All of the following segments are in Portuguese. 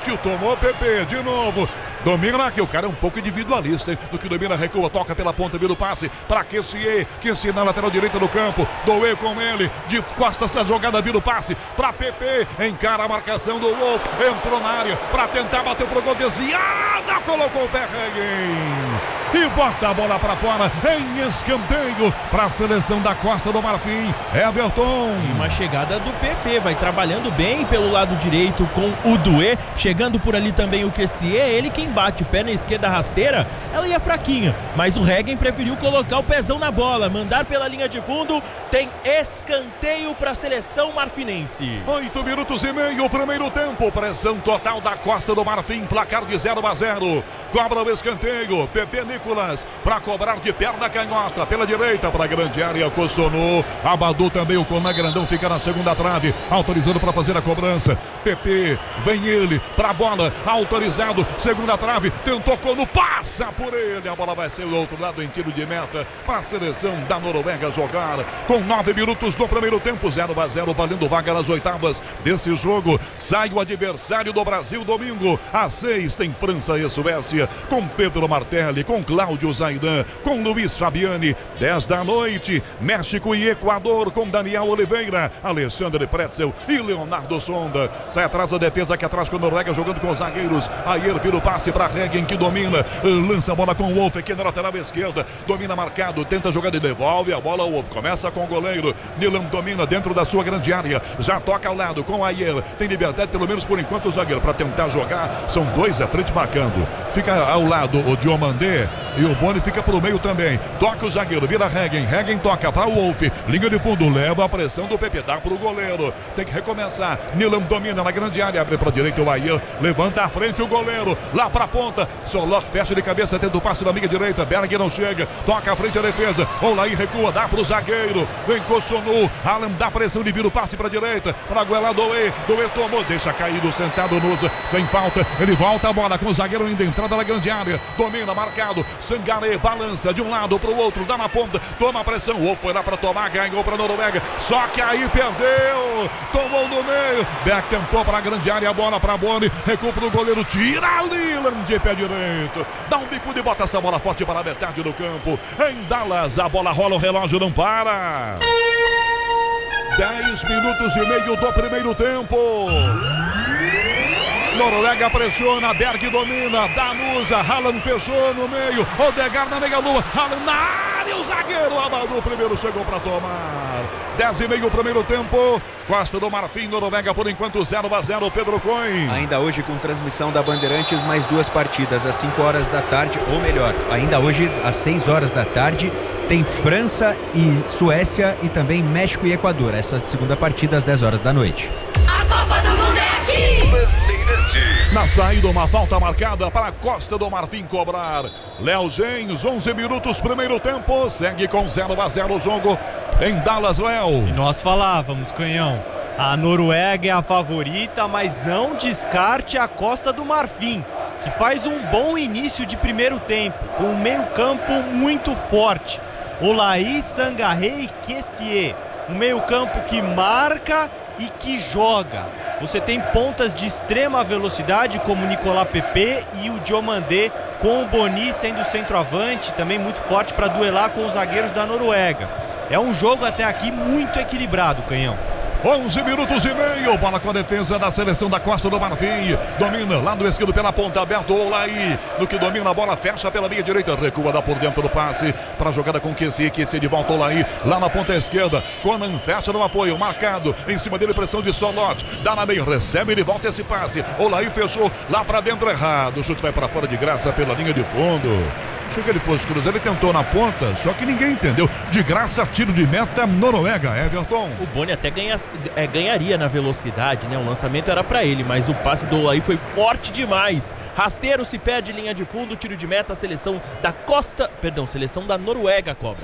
partiu, tomou PP de novo. Domina aqui, o cara é um pouco individualista, hein? Do que domina, recua, toca pela ponta, vira o passe para Kessié na lateral direita do campo, Doué com ele, de costas da jogada, vira o passe para PP, encara a marcação do Wolf, entrou na área para tentar bater pro gol, desviada, colocou o pé, e bota a bola para fora em escanteio para a seleção da Costa do Marfim. Everton. E uma chegada do PP, vai trabalhando bem pelo lado direito com o Doué, chegando por ali também o Kessié, ele quem bate o pé na esquerda rasteira, ela ia fraquinha, mas o Regen preferiu colocar o pezão na bola, mandar pela linha de fundo, tem escanteio para a seleção marfinense. 8 minutos e meio, primeiro tempo, pressão total da Costa do Marfim, placar de 0-0, cobra o escanteio, PP Nicolas, para cobrar de perna canhota, pela direita, para a grande área, Cossonô, Abadu também, o Conan Grandão fica na segunda trave, autorizando para fazer a cobrança, PP, vem ele, para a bola, autorizado, segunda trave, tentou Cono, passa por ele, a bola vai ser do outro lado em tiro de meta, para a seleção da Noruega jogar, com 9 minutos do primeiro tempo, 0-0, valendo vaga nas oitavas desse jogo, sai o adversário do Brasil domingo, às 6 tem França e Suécia, com Pedro Martelli, com Cláudio Zaidan, com Luiz Fabiani, 10 da noite, México e Equador, com Daniel Oliveira, Alexandre Pretzel e Leonardo Sonda, sai atrás a defesa aqui atrás com a Noruega jogando com os zagueiros, aí ele vira o passe para Regen que domina, lança a bola com o Wolf aqui na lateral esquerda, domina marcado, tenta jogar e devolve a bola, o Wolf começa com o goleiro, Nilan domina dentro da sua grande área, já toca ao lado com Ayer, tem liberdade pelo menos por enquanto o zagueiro para tentar jogar, são dois à frente marcando, fica ao lado o Diomandé e o Boni fica pro meio também, toca o zagueiro, vira Regen toca para o Wolf, linha de fundo, leva a pressão do PP, dá pro goleiro, tem que recomeçar, Nilan domina na grande área, abre para direita o Ayer, levanta à frente o goleiro, lá pra ponta, Solot fecha de cabeça, tenta o passe na minha direita, Berg não chega, toca à frente a defesa, Olaí recua, dá pro zagueiro, vem Cossonô, Alan dá pressão de vira o passe pra direita, pra Guelá Doué tomou, deixa caído, sentado Nusa, sem falta, ele volta a bola com o zagueiro ainda entrada na grande área, domina, marcado, Sangaré, balança de um lado pro outro, dá na ponta, toma a pressão, o foi lá pra tomar, ganhou pra Noruega, só que aí perdeu, tomou no meio, Beck tentou pra grande área, a bola pra Boni, recua pro goleiro, tira Lilan de pé direito, dá um bicudo e bota essa bola forte para a metade do campo, em Dallas, a bola rola, o relógio não para. 10 minutos e meio do primeiro tempo. Noruega pressiona, Berg domina, Danusa, Haaland fechou no meio, Odegaard na meia-lua, Haaland na área, o zagueiro Abadu primeiro chegou para tomar. 10 e meio primeiro tempo, Costa do Marfim, Noruega por enquanto 0-0, Pedro Coin. Ainda hoje com transmissão da Bandeirantes, mais duas partidas às 5 horas da tarde, ou melhor, ainda hoje às 6 horas da tarde, tem França e Suécia e também México e Equador, essa segunda partida às 10 horas da noite. A Copa do Mundo é aqui! Na saída, uma falta marcada para a Costa do Marfim cobrar. Léo Gens, 11 minutos, primeiro tempo. Segue com 0-0 o jogo em Dallas, Léo. E nós falávamos, Canhão, a Noruega é a favorita, mas não descarte a Costa do Marfim, que faz um bom início de primeiro tempo, com um meio campo muito forte. Olaí, Sangaré e Kessié. Um meio campo que marca e que joga. Você tem pontas de extrema velocidade como o Nicolas Pepe e o Diomandé, com o Boni sendo centroavante, também muito forte para duelar com os zagueiros da Noruega. É um jogo até aqui muito equilibrado, Canhão. 11 minutos e meio, bola com a defesa da seleção da Costa do Marfim, domina, lado esquerdo pela ponta, aberto Olaí, no que domina a bola, fecha pela meia direita, recua, dá por dentro do passe, para a jogada com Kessié de volta Olaí, lá na ponta esquerda, Conan fecha no apoio, marcado, em cima dele pressão de Solot, dá na meia, recebe de volta esse passe, Olaí fechou, lá para dentro errado, o chute vai para fora de graça pela linha de fundo. Chega depois, Cruzeiro, ele tentou na ponta, só que ninguém entendeu. De graça, tiro de meta, Noruega, Everton. O Boni até ganharia na velocidade, né? O lançamento era pra ele, mas o passe do Olaí foi forte demais. Rasteiro se perde linha de fundo, tiro de meta, seleção da Noruega cobra.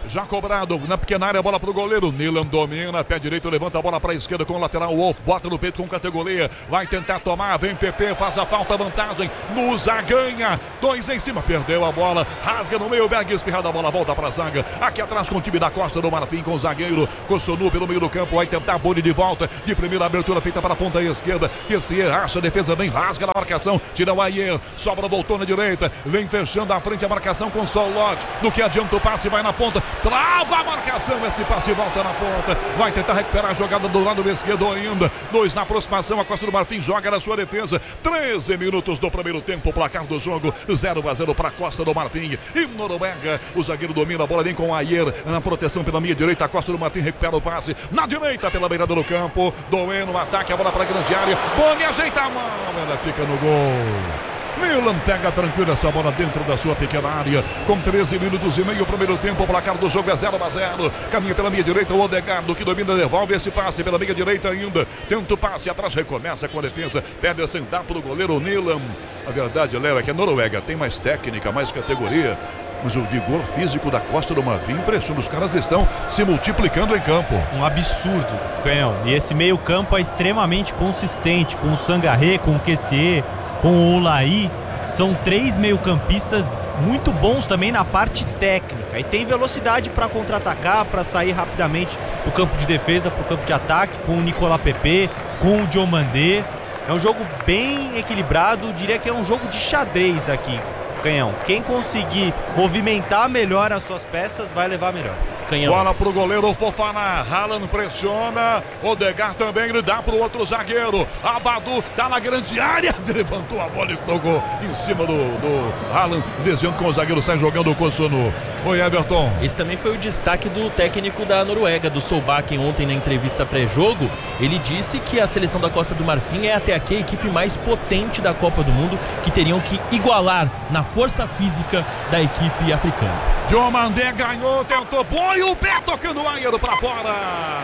já cobrado na pequena área, bola pro goleiro. Nilam domina, pé direito, levanta a bola pra esquerda com o lateral. Wolf bota no peito com categoria. Vai tentar tomar, vem PP, faz a falta, vantagem. Nusa ganha, 2 em cima, perdeu a bola, rasga no meio, Berg espirrada, a bola volta pra zaga. Aqui atrás com o time da Costa do Marfim, com o zagueiro Cossonu pelo meio do campo. Vai tentar Boni de volta, de primeira abertura feita para a ponta esquerda. Que se acha, a defesa vem, rasga na marcação, tira o Ayer, sobra, voltou na direita, vem fechando a frente a marcação com o Solot. No que adianta o passe, vai na ponta, trava a marcação, esse passe volta na ponta, vai tentar recuperar a jogada do lado esquerdo ainda. 2 na aproximação, a Costa do Marfim joga na sua defesa. 13 minutos do primeiro tempo, placar do jogo 0-0 para a Costa do Marfim e Noruega. O zagueiro domina a bola, vem com o Ayer na proteção pela minha direita. A Costa do Marfim recupera o passe na direita pela beirada do campo. Doê no ataque, a bola para a grande área. Boni ajeita a mão, ela fica no gol. Milan pega tranquilo essa bola dentro da sua pequena área. Com 13 minutos e meio, o primeiro tempo, o placar do jogo é 0-0. Caminha pela minha direita, o Odegaard, que domina, devolve esse passe pela minha direita ainda. Tenta o passe, atrás recomeça com a defesa. Pede sem dar para o goleiro Nilam. A verdade, Léo, é que a Noruega tem mais técnica, mais categoria. Mas o vigor físico da Costa do Marfim impressiona. Os caras estão se multiplicando em campo. Um absurdo, Canhão. E esse meio campo é extremamente consistente. Com o Sangaré, com o QCE, com o Olaí. São 3 meio-campistas muito bons também na parte técnica. E tem velocidade para contra-atacar, para sair rapidamente do campo de defesa para o campo de ataque. Com o Nicolas Pepe, com o Diomandé. É um jogo bem equilibrado. Diria que é um jogo de xadrez aqui, Canhão. Quem conseguir movimentar melhor as suas peças vai levar melhor. Canhão. Bola pro goleiro Fofana. Haaland pressiona. Odegaard também, ele dá pro outro zagueiro. Abadu tá na grande área. Levantou a bola e tocou em cima do Haaland, desviando com o zagueiro, sai jogando o Cossonu. Oi, Everton. Esse também foi o destaque do técnico da Noruega, do Solbakken, ontem na entrevista pré-jogo. Ele disse que a seleção da Costa do Marfim é até aqui a equipe mais potente da Copa do Mundo, que teriam que igualar na força física da equipe africana. Diomandé ganhou, tentou, põe o pé tocando o Ayer pra fora.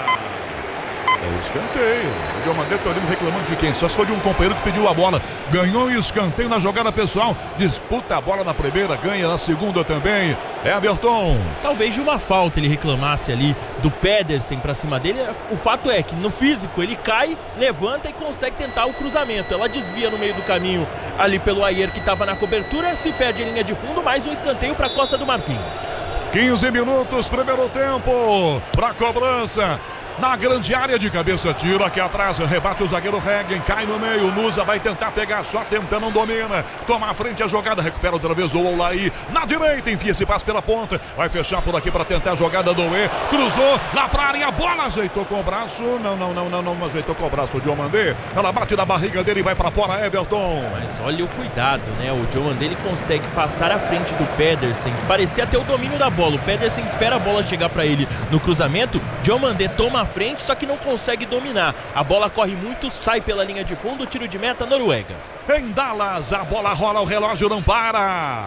É escanteio. O Diomandé tá olhando, reclamando de quem? Só se for de um companheiro que pediu a bola. Ganhou o escanteio na jogada pessoal. Disputa a bola na primeira, ganha na segunda também. Everton. Talvez de uma falta ele reclamasse ali do Pedersen pra cima dele. O fato é que no físico ele cai, levanta e consegue tentar o cruzamento. Ela desvia no meio do caminho ali pelo Ayer, que estava na cobertura, se perde em linha de fundo. Mais um escanteio para Costa do Marfim. 15 minutos, primeiro tempo, para cobrança. Na grande área, de cabeça, tiro aqui atrás, rebate o zagueiro Regen, cai no meio, Nusa vai tentar pegar, só tenta, não domina, toma a frente a jogada, recupera outra vez o Olaí, na direita, enfia esse passe pela ponta, vai fechar por aqui para tentar a jogada do E, cruzou, lá pra área, a bola, ajeitou com o braço, não ajeitou com o braço o Diomandé, ela bate na barriga dele e vai para fora, Everton. Mas olha o cuidado, né, o Diomandé ele consegue passar à frente do Pedersen, parecia ter o domínio da bola, o Pedersen espera a bola chegar para ele no cruzamento, Diomandé toma a frente, só que não consegue dominar. A bola corre muito, sai pela linha de fundo, tiro de meta, Noruega. Em Dallas, a bola rola, o relógio não para.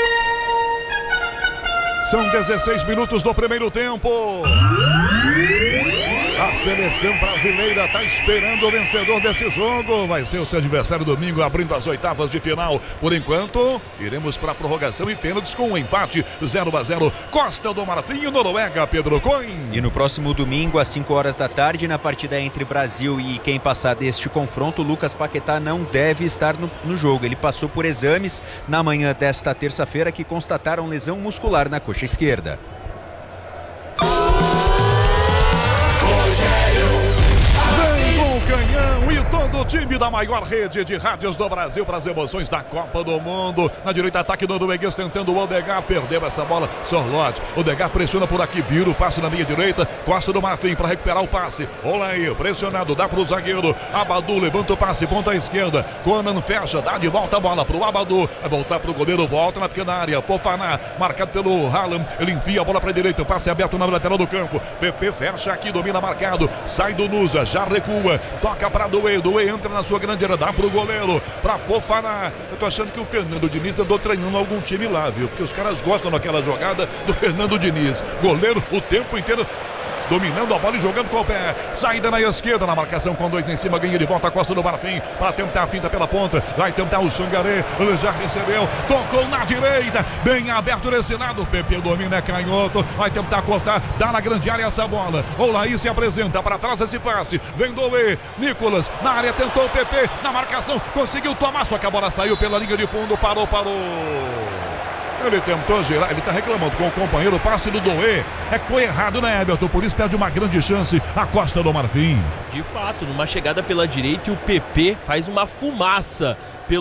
São 16 minutos do primeiro tempo. A seleção brasileira está esperando o vencedor desse jogo. Vai ser o seu adversário domingo, abrindo as oitavas de final. Por enquanto, iremos para a prorrogação e pênaltis com um empate 0-0. Costa do Marfim e Noruega, Pedro Coin. E no próximo domingo, às 5 horas da tarde, na partida entre Brasil e quem passar deste confronto, Lucas Paquetá não deve estar no jogo. Ele passou por exames na manhã desta terça-feira que constataram lesão muscular na coxa esquerda. Canhão e todo o time da maior rede de rádios do Brasil para as emoções da Copa do Mundo. Na direita, ataque do norueguês tentando o Odegaard, perdeu essa bola, Sorloth. Odegaard pressiona por aqui, vira o passe na linha direita, Costa do Marfim para recuperar o passe. Olaí, pressionado, dá para o zagueiro. Abadu levanta o passe, ponta esquerda. Conan fecha, dá de volta a bola para o Abadu. Vai voltar para o goleiro, volta na pequena área. Fofana, marcado pelo Haaland. Ele enfia a bola para a direita, passe aberto na lateral do campo. PP fecha aqui, domina marcado. Sai do Nusa, já recua. Toca para Doê, Doê entra na sua grande área, dá pro goleiro, pra Fofana. Eu tô achando que o Fernando Diniz andou treinando algum time lá, viu? Porque os caras gostam daquela jogada do Fernando Diniz. Goleiro o tempo inteiro dominando a bola e jogando com o pé. Saída na esquerda, na marcação com 2 em cima, ganha de volta a Costa do Marfim, para tentar a finta pela ponta, vai tentar o Xangaré, ele já recebeu, tocou na direita, bem aberto nesse lado, o PP domina, é canhoto, vai tentar cortar, dá na grande área essa bola, o Laís se apresenta para trás esse passe, vem Doê, Nicolas, na área tentou o PP, na marcação, conseguiu tomar, só que a bola saiu pela linha de fundo, parou. Ele tentou girar, ele está reclamando com o companheiro, o passe do Doê, foi errado, né, Everton? Por isso perde uma grande chance a Costa do Marfim. De fato, numa chegada pela direita, e o PP faz uma fumaça